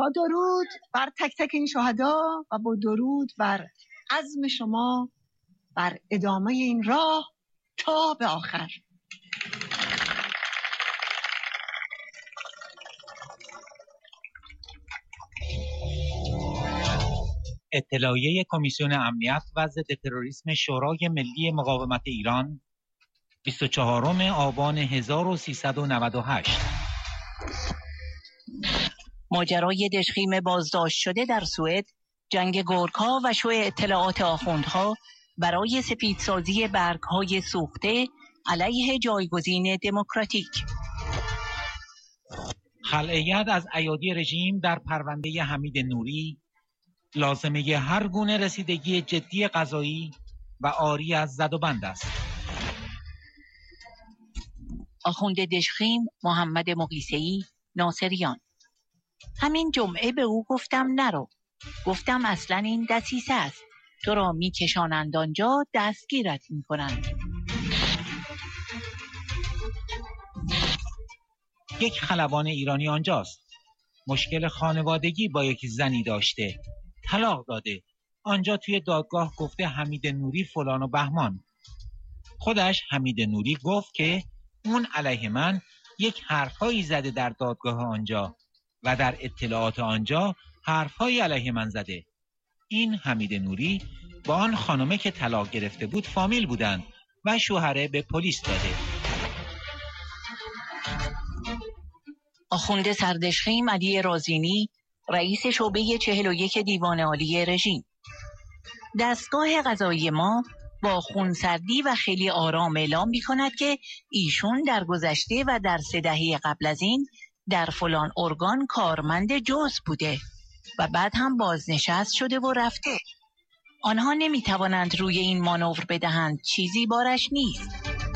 با درود بر تک تک این شهدا و با درود بر عزم شما بر ادامه این راه تا به آخر. اطلاعیه کمیسیون امنیت و ضد تروریسم شورای ملی مقاومت ایران 24 آبان 1398. ماجرای دژخیم بازداشت شده در سوئد، جنگ گورکا و شو اطلاعات آخوندها برای سفیدسازی برگ‌های سوخته علیه جایگزین دموکراتیک. خلع ید از ایادی رژیم در پرونده حمید نوری، لازمه هر گونه رسیدگی جدی قضایی و عاری از زد و بند است. آخوند دژخیم محمد مقیسه‌ای، ناصریان: همین جمعه به او گفتم نرو. گفتم اصلا این دسیسه است، تو را میکشانند آنجا، دستگیرت میکنند. یک خلبان ایرانی آنجاست. مشکل خانوادگی با یک زنی داشته، طلاق داده. آنجا توی دادگاه گفته حمید نوری فلان و بهمان. خودش حمید نوری گفت که اون علیه من یک حرفایی زده در دادگاه آنجا و در اطلاعات آنجا حرفایی علیه من زده. این حمید نوری با آن خانمه که طلاق گرفته بود فامیل بودند و شوهره به پلیس داده. آخوند سردژخیم علی رازینی، رئیس شعبه 41 دیوان عالی رژیم: دستگاه قضایی ما با خونسردی و خیلی آرام اعلام می کند که ایشون در گذشته و در 3 دهه قبل از این در فلان ارگان کارمند جزء بوده و بعد هم بازنشست شده و رفته. آنها نمی توانند روی این مانور بدهند، چیزی بارش نیست.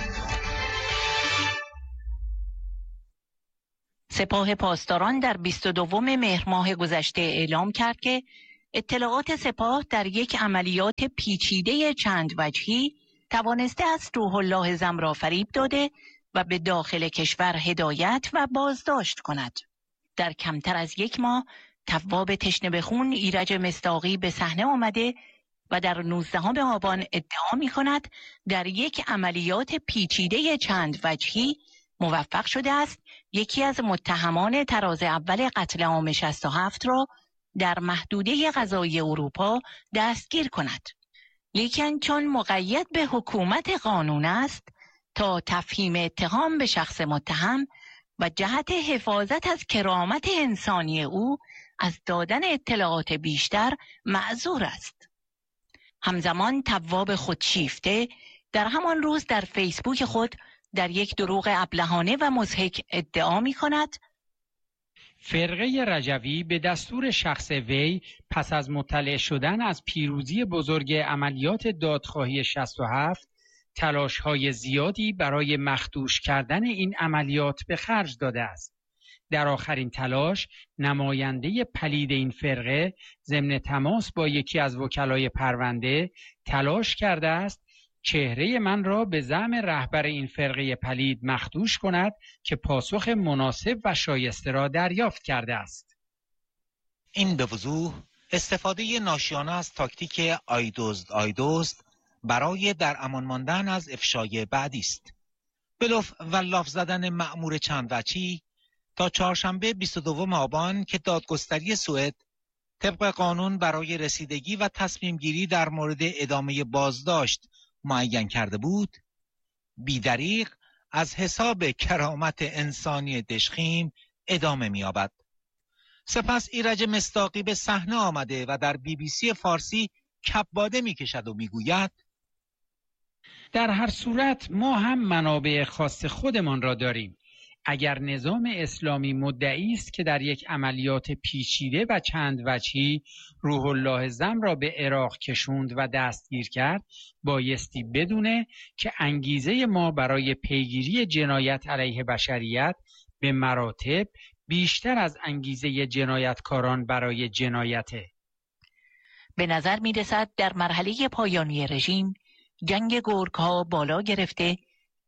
سپاه پاسداران در 22 مهر ماه گذشته اعلام کرد که اطلاعات سپاه در یک عملیات پیچیده چند وجهی توانسته است روح الله زم را فریب داده و به داخل کشور هدایت و بازداشت کند. در کمتر از 1 ماه تواب تشنه به خون ایرج مصداقی به صحنه آمده و در 19 آبان ادعا می کند در یک عملیات پیچیده چند وجهی موفق شده است یکی از متهمان طراز اول قتل عام 67 را در محدوده قضایی اروپا دستگیر کند. لیکن چون مقید به حکومت قانون است، تا تفهیم اتهام به شخص متهم و جهت حفاظت از کرامت انسانی او از دادن اطلاعات بیشتر معذور است. همزمان تواب خودشیفته در همان روز در فیسبوک خود در یک دروغ ابلهانه و مضحک ادعا می کند فرقه رجوی به دستور شخص وی پس از مطلع شدن از پیروزی بزرگ عملیات دادخواهی 67 تلاش‌های زیادی برای مخدوش کردن این عملیات به خرج داده است. در آخرین تلاش نماینده پلید این فرقه ضمن تماس با یکی از وکلای پرونده تلاش کرده است چهره من را به زعم رهبر این فرقه پلید مخدوش کند که پاسخ مناسب و شایسته را دریافت کرده است. این به وضوح استفاده ناشیانه از تاکتیک آیدزد برای در امان ماندن از افشای بعدی است. بلوف و لاف زدن مأمور چند وجهی تا چهارشنبه 22 آبان که دادگستری سوئد طبق قانون برای رسیدگی و تصمیم گیری در مورد ادامه بازداشت معین کرده بود، بی‌دریغ از حساب کرامت انسانی دژخیم ادامه می‌یابد. سپس ایرج مصداقی به صحنه آمده و در BBC فارسی کباده می‌کشد و می‌گوید در هر صورت ما هم منابع خاص خودمان را داریم. اگر نظام اسلامی مدعی است که در یک عملیات پیچیده و چند وجهی روح الله زم را به عراق کشوند و دستگیر کرد، بایستی بدونه که انگیزه ما برای پیگیری جنایت علیه بشریت به مراتب بیشتر از انگیزه جنایتکاران برای جنایته. به نظر می رسد در مرحله پایانی رژیم جنگ گورک‌ها بالا گرفته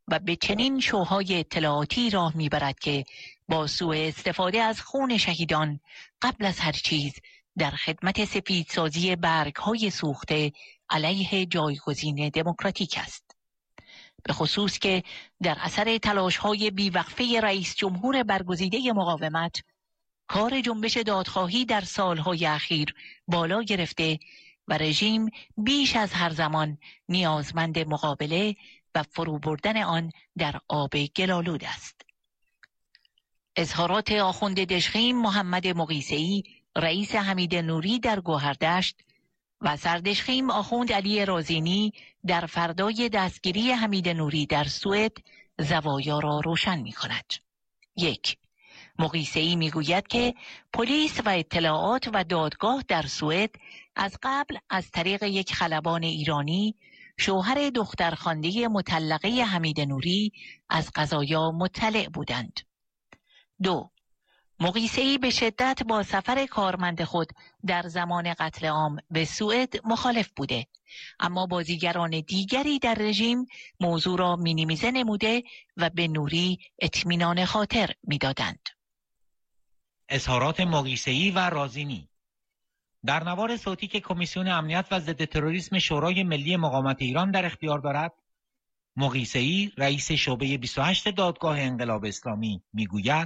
و به چنین شوهای اطلاعاتی راه میبرد که با سوء استفاده از خون شهیدان قبل از هر چیز در خدمت سفیدسازی برگ‌های سوخته علیه جایگزین دموکراتیک است. به خصوص که در اثر تلاش‌های بیوقفه رئیس جمهور برگزیده مقاومت، کار جنبش دادخواهی در سالهای اخیر بالا گرفته و رژیم بیش از هر زمان نیازمند مقابله و فرو بردن آن در آب گلالود است. اظهارات آخوند دژخیم محمد مقیسه‌ای رئیس حمید نوری در گوهردشت و سردژخیم آخوند علی رازینی در فردای دستگیری حمید نوری در سوئد زوایا را روشن می کند. 1. مقیسه‌ای می گوید که پلیس و اطلاعات و دادگاه در سوئد از قبل از طریق یک خلبان ایرانی شوهر دخترخوانده مطلقه حمید نوری از قضایا مطلع بودند. 2. مقیسه‌ای به شدت با سفر کارمند خود در زمان قتل عام به سوئد مخالف بوده، اما بازیگران دیگری در رژیم موضوع را مینیمیزه نموده و به نوری اطمینان خاطر می‌دادند. اظهارات مقیسه‌ای و رازینی در نوار صوتی که کمیسیون امنیت و ضد تروریسم شورای ملی مقاومت ایران در اختیار دارد، مقیسه‌ای رئیس شعبه 28 دادگاه انقلاب اسلامی میگوید: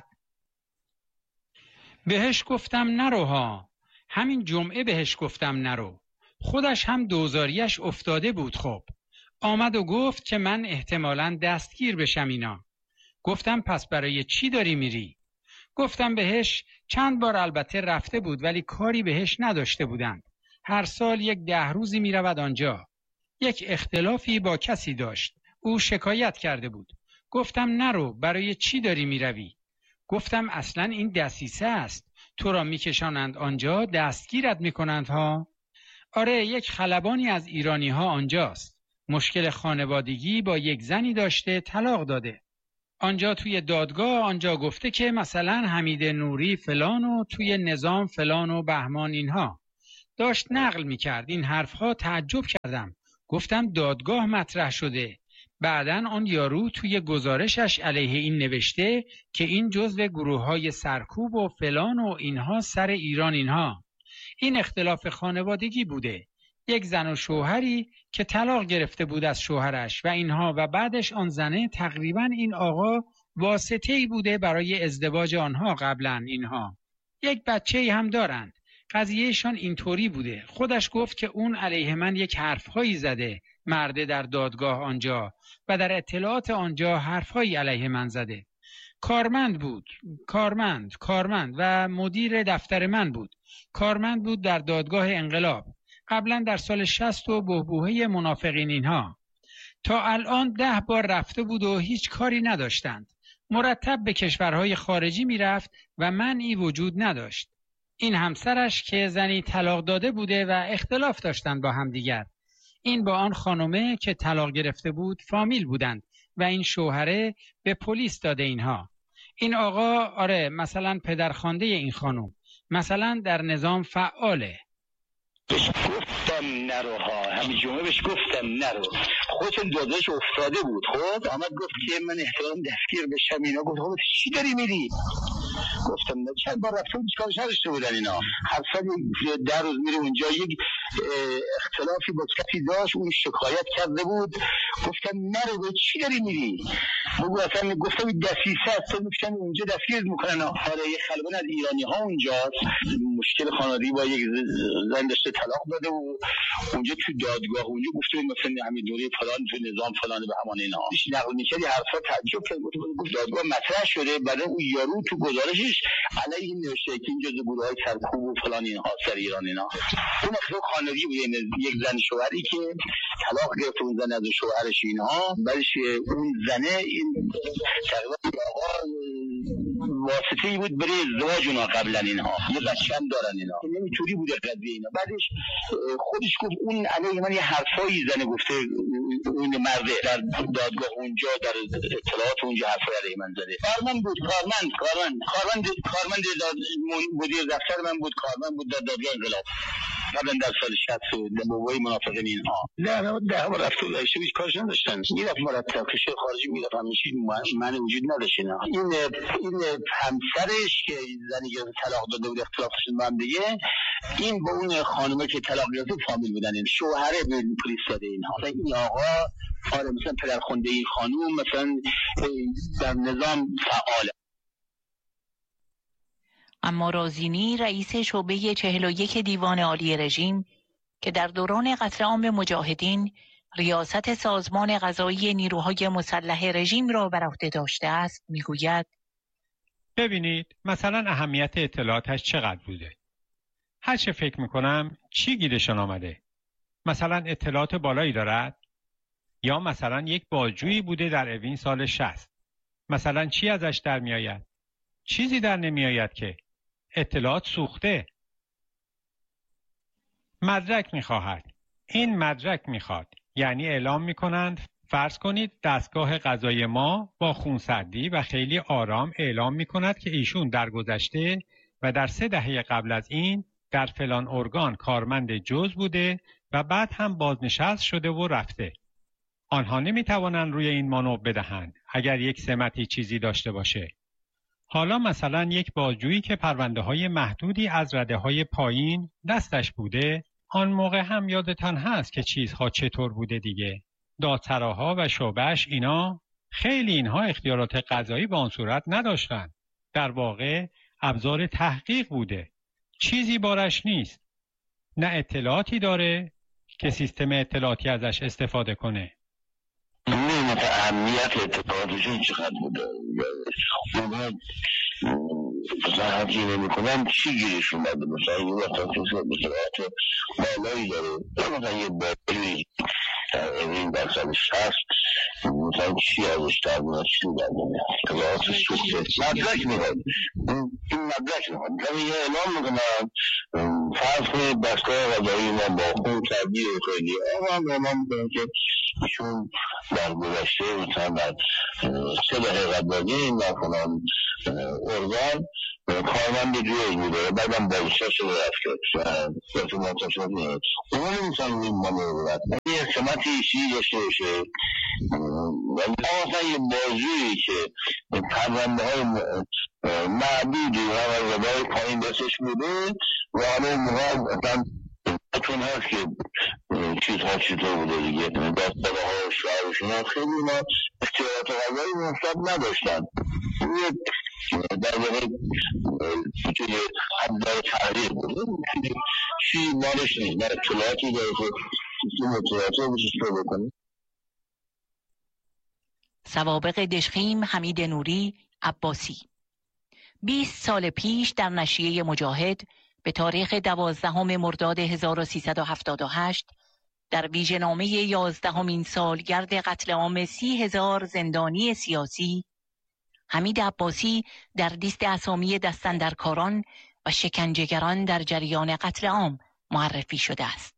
بهش گفتم نرو ها، همین جمعه بهش گفتم نرو، خودش هم دوزاریش افتاده بود. خب آمد و گفت که من احتمالاً دستگیر بشم اینا. گفتم پس برای چی داری میری؟ گفتم بهش چند بار البته رفته بود ولی کاری بهش نداشته بودند. هر سال 10 روزی میرود آنجا. یک اختلافی با کسی داشت. او شکایت کرده بود. گفتم نرو، برای چی داری میروی؟ گفتم اصلا این دسیسه است. تو را میکشانند آنجا، دستگیرت میکنند ها. آره، یک خلبانی از ایرانی ها آنجاست. مشکل خانوادگی با یک زنی داشته، طلاق داده. آنجا توی دادگاه آنجا گفته که مثلا حمید نوری فلان و توی نظام فلان و بهمان اینها. داشت نقل میکرد این حرفها. تعجب کردم. گفتم دادگاه مطرح شده. بعدن آن یارو توی گزارشش علیه این نوشته که این جزو گروه‌های سرکوب و فلان و اینها سر ایران اینها. این اختلاف خانوادگی بوده. یک زن و شوهری که طلاق گرفته بود از شوهرش و اینها و بعدش آن زنه تقریبا این آقا واسطه‌ای بوده برای ازدواج آنها قبلا اینها. یک بچه‌ای هم دارند. قضیهشان اینطوری بوده. خودش گفت که اون علیه من یک حرفهایی زده، مرده در دادگاه آنجا و در اطلاعات آنجا حرفهایی علیه من زده. کارمند بود. کارمند و مدیر دفتر من بود. کارمند بود در دادگاه انقلاب. قبلا در سال 60 و بحبوحه منافقین اینها. تا الان 10 بار رفته بود و هیچ کاری نداشتند. مرتب به کشورهای خارجی میرفت و منعی وجود نداشت. این همسرش که زنی طلاق داده بوده و اختلاف داشتند با همدیگر. این با آن خانومه که طلاق گرفته بود فامیل بودند و این شوهره به پلیس داده اینها. این آقا آره مثلا پدرخوانده این خانوم مثلا در نظام فعاله. بهش گفتم نرو ها، همین جمعه بهش گفتم نرو. خودتون دادش افتاده بود. خب آمد گفت که من احتمال دستگیر بشم اینا. گفت خب چی داری میری؟ گفتم نه، چند بار رفتم چیکارش نداشته بودن اینا. هر سال 10 روز میره اونجا. یک اختلافی با کسی داشت، اون شکایت کرده بود. گفتم نرو، به چی داری میری؟ بگو اصلا. گفتم دسیسه است، میشن اونجا دستگیر میکنن. آره یه خلبان از ایرانی ها اونجاست. مشکل خانوادگی با یک زن داشته، طلاق داده و اونجا تو دادگاه اونجا گفته مثلا حمید نوری فلان تو نظام فلان به همان اینا. هیچ نقل می‌کردی حرفا تعجب کرد. گفت دادگاه مطرح شده، بعد اون یارو تو گزارشش علیه این نوشته که این جزء گروه‌های سرکوب و فلان اینها سر ایران اینا. اون اصلا خانگی بود، یک زن شوهری که طلاق گرفت اون زن از شوهرش اینها. بعدش اون زنه این تقریبا آقا واسطه‌ای بود برای ازدواج اونها قبلا اینها. یه بچه‌ام دارن اینا. نمی‌تونی بوده قضیه اینا. بعدش خودش گفت اون علیه من یه حرفایی زنه گفته، اون مرده در دادگاه اونجا در اطلاعات اونجا حرفای علیه من زده. کارمند بود، کارمند مدیر دفتر من بود، کارمند بود در دادگاه انقلاب. قبلا در سال 60 بابای منافقین اینها ده بار رفت و هیچ کارش نداشتن، میرفت مرتب کشور خارجی میرفت، همیشه من وجود نداشت. این همسرش که زنی که طلاق داده بود اختلاف شد با هم دیگه، این با اون خانومه که طلاق گرفته فامیل بودن، این شوهره به پلیس داده اینها. این آقا آره مثلا پدرخوانده این خانوم مثلا در نظام فعاله. اما رازینی رئیس شعبه 41 دیوان عالی رژیم که در دوران قتل عام مجاهدین ریاست سازمان قضایی نیروهای مسلح رژیم را بر عهده داشته است میگوید: ببینید مثلا اهمیت اطلاعاتش چقدر بوده. هر چه فکر میکنم چی گیرشان آمده؟ مثلا اطلاعات بالایی دارد؟ یا مثلا یک بازجویی بوده در اوین سال 60؟ مثلا چی ازش در میآید؟ چیزی در نمیآید که. اطلاعات سوخته. مدرک میخواهد. این مدرک میخواد. یعنی اعلام میکنند فرض کنید دستگاه قضایی ما با خونسردی و خیلی آرام اعلام میکند که ایشون در گذشته و در 3 دهه قبل از این در فلان ارگان کارمند جز بوده و بعد هم بازنشست شده و رفته. آنها نمیتوانند روی این مانور بدهند اگر یک سمتی چیزی داشته باشه. حالا مثلا یک بازجویی که پرونده های محدودی از رده های پایین دستش بوده، آن موقع هم یادتان هست که چیزها چطور بوده دیگه. دادسراها و شعبه‌اش اینا خیلی اینها اختیارات قضایی به آن صورت نداشتن. در واقع ابزار تحقیق بوده. چیزی بارش نیست. نه اطلاعاتی داره که سیستم اطلاعاتی ازش استفاده کنه. نمی‌دونم اهمیت اطلاعاتشون چقدر بوده. مثلا حرفی نمی‌کنم چی گیرش اومده. مثلا یه وقتا اطلاعات بالایی داره. مثلا یه بازی این در سال 60 مثلا چی ازش در میاد، چی در میاد، اطلاعات سوخته. مدرک میخواد. این مدرک میخواد. یه اعلام میکنم فرض کنید دستگاه قضایی ما با خون سردی و خیلی آقا هم اعلام میکنم که ایشون در گذشته مثلا در 3 دهه قبل از این در فلان ارگان کارمند جوی بوده، بعدم بازنشسته شده رفته منصب شده. اونا نمیتونن این مانور رد کنن. یه سمتی چیزی داشته باشه. ولی مثلا یه بازجویی که پرونده های معدودی و رده پایین دستش بوده و همه موقع اصلا چون هست که چیزها چطور بوده دیگه، دستگاه ها و شعرشون ها خیلی ما اختیارات قضایی منصب نداشتن. در واقع توی حمدار تحریر بوده چی مالش نیست. نه اطلاعاتی داره که این اطلاعاتی رو بشش رو بکنه. سوابق دژخیم حمید نوری عباسی 20 سال پیش در نشریه مجاهد به تاریخ 12 مرداد 1378 در ویژه‌نامه 11مین سالگرد قتل عام 30,000 زندانی سیاسی حمید عباسی در لیست اسامی دستاندرکاران و شکنجهگران در جریان قتل عام معرفی شده است.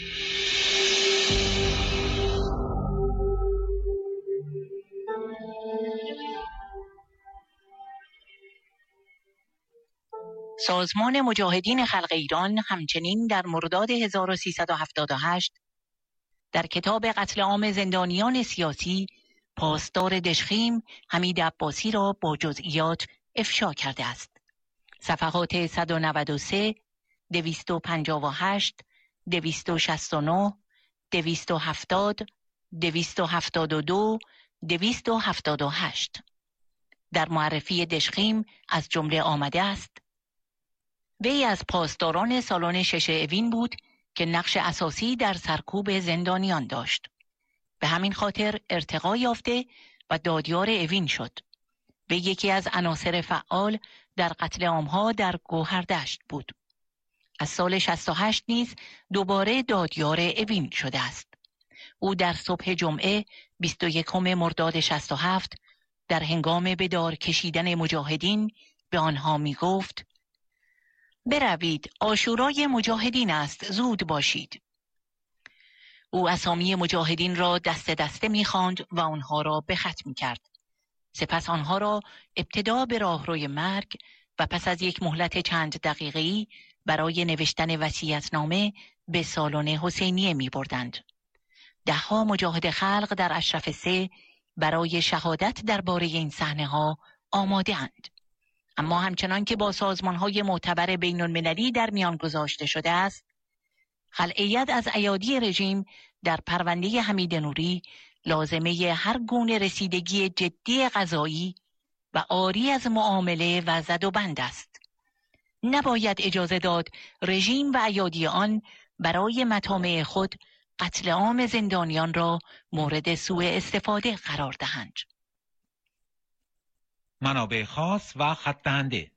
سازمان مجاهدین خلق ایران همچنین در مرداد 1378 در کتاب قتل عام زندانیان سیاسی پاسدار دژخیم حمید عباسی را با جزئیات افشا کرده است. صفحات 193، 258، 269، 270، 272، 278. در معرفی دژخیم از جمله آمده است: وی از پاسداران سالن 6 اوین بود که نقش اساسی در سرکوب زندانیان داشت. به همین خاطر ارتقا یافته و دادیار اوین شد. وی یکی از عناصر فعال در قتل عامها در گوهردشت بود. از سال 68 نیز دوباره دادیار اوین شده است. او در صبح جمعه 21 مرداد 67 در هنگام به دار کشیدن مجاهدین به آنها می گفت: بروید، عاشورای مجاهدین است، زود باشید. او اسامی مجاهدین را دسته دسته می خواند و آنها را به خط می کرد. سپس آنها را ابتدا به راهروی مرگ و پس از یک مهلت چند دقیقه‌ای برای نوشتن وصیت‌نامه به سالن حسینیه می بردند. ده‌ها مجاهد خلق در اشرف 3 برای شهادت درباره این صحنه‌ها آماده اند. اما همچنان که با سازمان‌های معتبر بین‌المللی در میان گذاشته شده است، خلأیت از ایادی رژیم در پرونده حمید نوری لازمه هر گونه رسیدگی جدی قضایی و عاری از معامله و زد و بند است. نباید اجازه داد رژیم و ایادی آن برای مطامع خود قتل عام زندانیان را مورد سوء استفاده قرار دهند. منابع خاص و خط دهنده.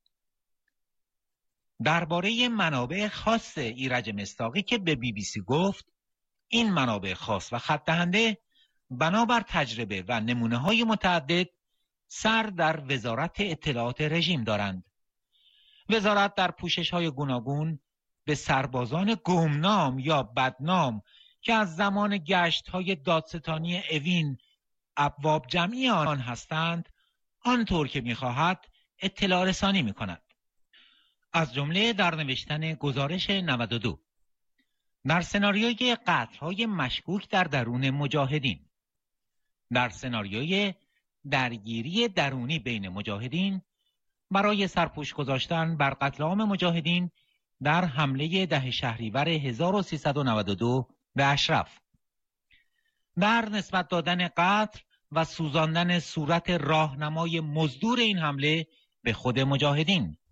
درباره منابع خاص ایرج مصداقی که به BBC گفت، این منابع خاص و خط دهنده بنابر تجربه و نمونه‌های متعدد سر در وزارت اطلاعات رژیم دارند. وزارت در پوشش‌های گوناگون به سربازان گمنام یا بدنام که از زمان گشت‌های دادستانی اوین ابواب جمعی آن هستند، آنطور که می‌خواهد اطلاع رسانی می‌کند. از جمله در نوشتن گزارش 92 در سناریوی قتل‌های مشکوک در درون مجاهدین، در سناریوی درگیری درونی بین مجاهدین برای سرپوش گذاشتن بر قتل عام مجاهدین در حمله 10 شهریور 1392 به اشرف، در نسبت دادن قتل و سوزاندن صورت راهنمای مزدور این حمله به خود مجاهدین